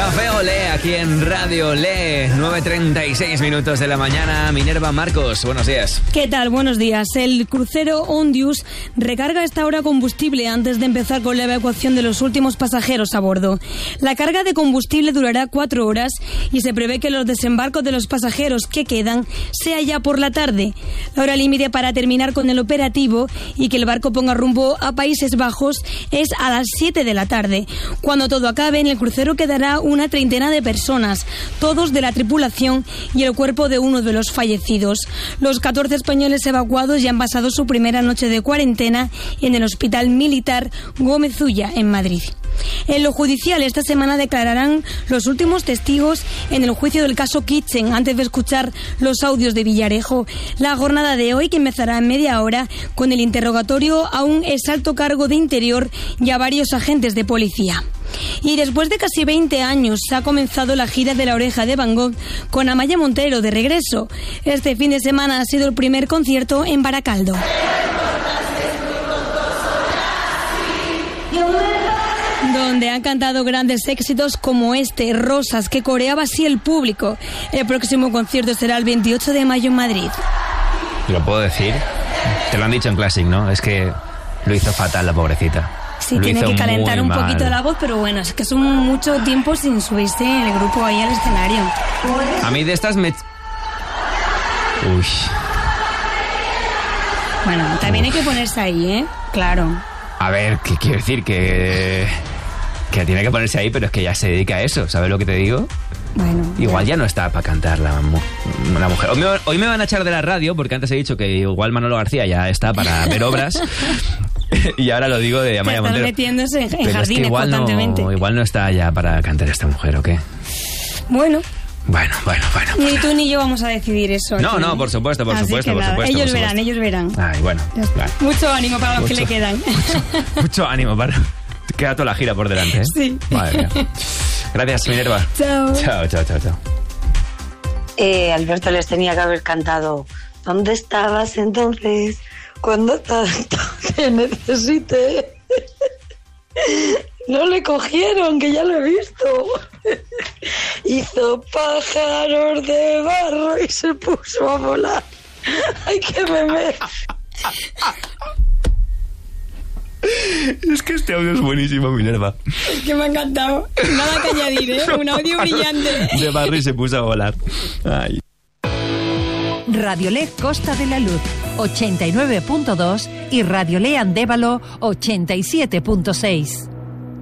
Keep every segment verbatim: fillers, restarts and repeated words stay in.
Café Olé, aquí en Radio Olé, nueve treinta y seis minutos de la mañana. Minerva Marcos, buenos días. ¿Qué tal? Buenos días. El crucero Ondius recarga a esta hora combustible antes de empezar con la evacuación de los últimos pasajeros a bordo. La carga de combustible durará cuatro horas y se prevé que los desembarcos de los pasajeros que quedan sea ya por la tarde. La hora límite para terminar con el operativo y que el barco ponga rumbo a Países Bajos es a las siete de la tarde. Cuando todo acabe, en el crucero quedará una treintena de personas, todos de la tripulación y el cuerpo de uno de los fallecidos. Los catorce españoles evacuados ya han pasado su primera noche de cuarentena en el Hospital Militar Gómez Ulla, en Madrid. En lo judicial, esta semana declararán los últimos testigos en el juicio del caso Kitchen, antes de escuchar los audios de Villarejo. La jornada de hoy, que empezará en media hora, con el interrogatorio a un exalto cargo de Interior y a varios agentes de policía. Y después de casi veinte años ha comenzado la gira de La Oreja de Van Gogh con Amaya Montero de regreso. Este fin de semana ha sido el primer concierto en Baracaldo, donde han cantado grandes éxitos como este, Rosas, que coreaba así el público. El próximo concierto será el veintiocho de mayo en Madrid. ¿Lo puedo decir? Te lo han dicho en Classic, ¿no? Es que lo hizo fatal la pobrecita. Sí, lo tiene que calentar un mal. poquito la voz, pero bueno, es que son mucho tiempo sin subirse en el grupo ahí al escenario. A mí de estas me... Uy. Bueno, también Uf. hay que ponerse ahí, ¿eh? Claro. A ver, ¿qué quiero decir? Que... Que tiene que ponerse ahí, pero es que ya se dedica a eso, ¿sabes lo que te digo? Bueno. Igual ya no está para cantar la, la mujer. Hoy me, hoy me van a echar de la radio, porque antes he dicho que igual Manolo García ya está para ver obras. Y ahora lo digo de Amaya Montero. Metiéndose en, en pero jardines es que igual constantemente. No, igual no está ya para cantar esta mujer, ¿o qué? Bueno. Bueno, bueno, bueno. Ni tú ni yo vamos a decidir eso. No, aquí, no, por supuesto, por Así supuesto, que por nada, supuesto. Ellos por verán, supuesto. ellos verán. Ay, bueno. Vale. Mucho ánimo para los mucho, que le quedan. Mucho, mucho ánimo para... Queda toda la gira por delante, ¿eh? Sí. Madre mía. Gracias, Minerva. Chao. Chao, chao, chao, chao. Eh, Alberto les tenía que haber cantado ¿dónde estabas entonces cuando tanto te necesité? No le cogieron, que ya lo he visto. Hizo pájaros de barro y se puso a volar. Ay, qué bebé. Es que este audio es buenísimo, Minerva. Es que me ha encantado. Nada que añadir, ¿eh? Un audio brillante. De barro y se puso a volar. Ay. Radiolé Costa de la Luz ochenta y nueve punto dos y Radiolé Andévalo ochenta y siete punto seis.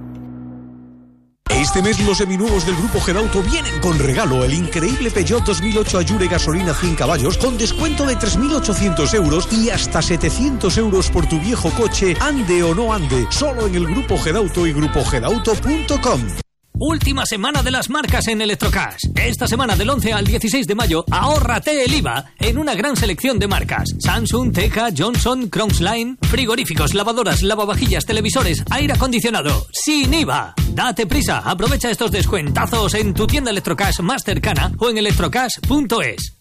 Este mes los seminuevos del Grupo Gedauto vienen con regalo: el increíble Peugeot dos mil ocho Allure gasolina cien caballos con descuento de tres mil ochocientos euros y hasta setecientos euros por tu viejo coche, ande o no ande, solo en el Grupo Gedauto y grupo gedauto punto com. Última semana de las marcas en Electrocash. Esta semana del once al dieciséis de mayo, ahórrate el I V A en una gran selección de marcas. Samsung, Teca, Johnson, Crownsline, frigoríficos, lavadoras, lavavajillas, televisores, aire acondicionado, sin I V A. Date prisa, aprovecha estos descuentazos en tu tienda Electrocash más cercana o en electrocash punto es.